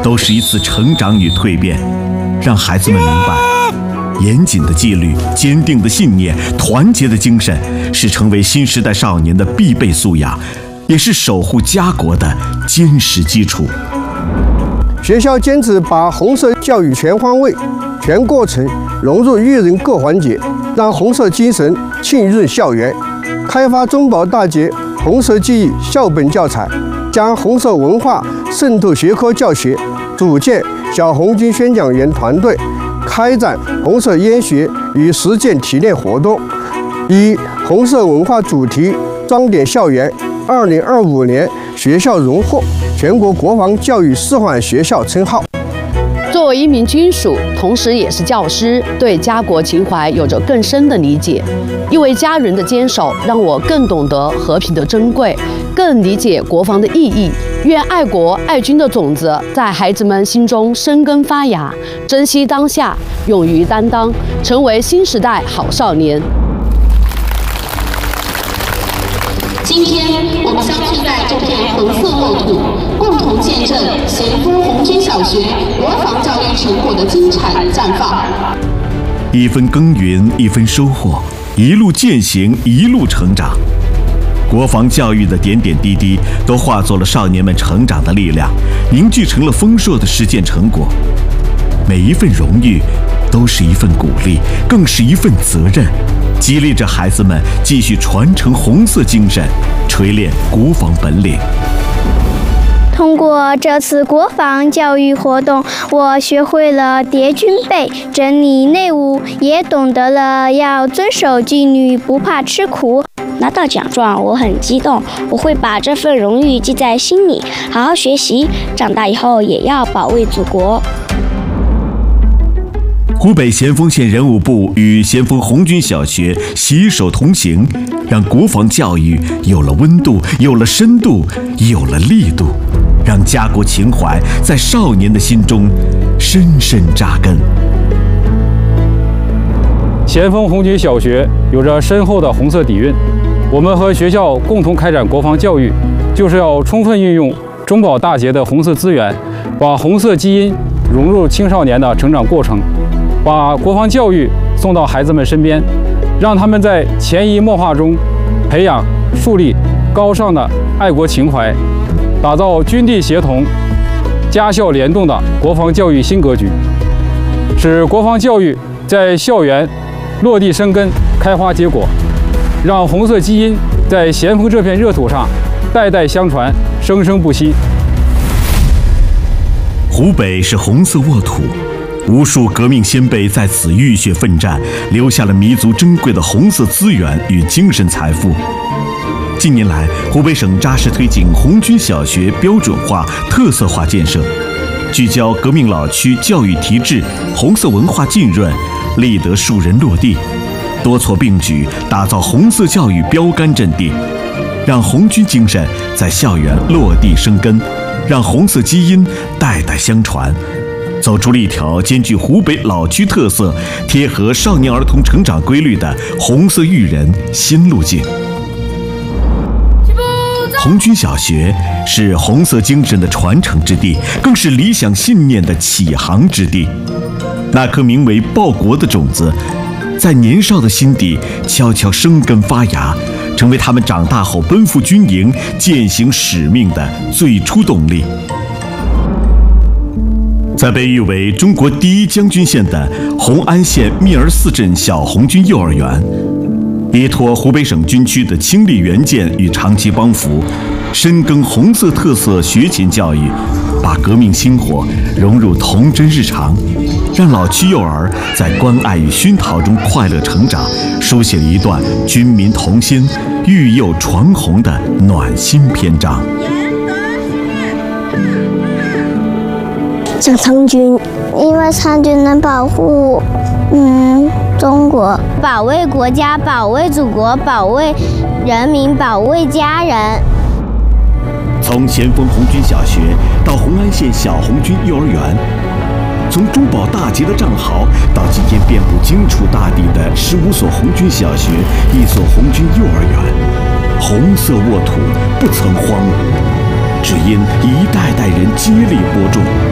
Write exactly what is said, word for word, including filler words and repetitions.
都是一次成长与蜕变，让孩子们明白，严谨的纪律、坚定的信念、团结的精神，是成为新时代少年的必备素养，也是守护家国的坚实基础。 学校坚持把红色教育全方位、全过程融入育人各环节，让红色精神浸润校园，开发中保大捷红色记忆校本教材，将红色文化渗透学科教学，组建小红军宣讲员团队，开展红色研学与实践提炼活动，以红色文化主题装点校园。二零二五年，学校荣获全国国防教育示范学校称号。 作为一名军属，同时也是教师，对家国情怀有着更深的理解。因为家人的坚守，让我更懂得和平的珍贵，更理解国防的意义。愿爱国爱军的种子在孩子们心中生根发芽，珍惜当下，勇于担当，成为新时代好少年。 今天，我们相聚在这片红色沃土，共同见证咸丰红军小学国防教育成果的精彩绽放。 一分耕耘一分收获，一路践行一路成长。国防教育的点点滴滴，都化作了少年们成长的力量，凝聚成了丰硕的实践成果。每一份荣誉，都是一份鼓励，更是一份责任，激励着孩子们继续传承红色精神，锤炼国防本领。 通过这次国防教育活动，我学会了叠军备、整理内务，也懂得了要遵守纪律，不怕吃苦。 拿到奖状，我很激动，我会把这份荣誉记在心里，好好学习，长大以后也要保卫祖国。 湖北咸丰县人武部与咸丰红军小学携手同行，让国防教育有了温度，有了深度，有了力度，让家国情怀在少年的心中深深扎根。 咸丰红军小学有着深厚的红色底蕴，我们和学校共同开展国防教育，就是要充分运用中保大捷的红色资源，把红色基因融入青少年的成长过程，把国防教育送到孩子们身边，让他们在潜移默化中培养树立高尚的爱国情怀，打造军地协同、家校联动的国防教育新格局，使国防教育在校园落地生根、开花结果，让红色基因在咸丰这片热土上代代相传、生生不息。 湖北是红色沃土，无数革命先辈在此浴血奋战，留下了弥足珍贵的红色资源与精神财富。近年来，湖北省扎实推进红军小学标准化、特色化建设，聚焦革命老区教育提质，红色文化浸润，立德树人落地，多措并举，打造红色教育标杆阵地，让红军精神在校园落地生根，让红色基因代代相传，走出了一条兼具湖北老区特色、贴合少年儿童成长规律的红色育人新路径。红军小学是红色精神的传承之地，更是理想信念的启航之地。那颗名为报国的种子，在年少的心底悄悄生根发芽，成为他们长大后奔赴军营、践行使命的最初动力。在被誉为中国第一将军县的红安县密儿寺镇小红军幼儿园，依托湖北省军区的倾力援建与长期帮扶，深耕红色特色学前教育，把革命星火融入童真日常，让老区幼儿在关爱与熏陶中快乐成长，书写了一段军民同心、育幼传红的暖心篇章。 想参军，因为参军能保护，嗯，中国，保卫国家，保卫祖国，保卫人民，保卫家人。 从咸丰红军小学到红安县小红军幼儿园，从中保大捷的战壕到今天遍布荆楚大地的十五所红军小学、一所红军幼儿园，红色沃土不曾荒芜，只因一代代人接力播种，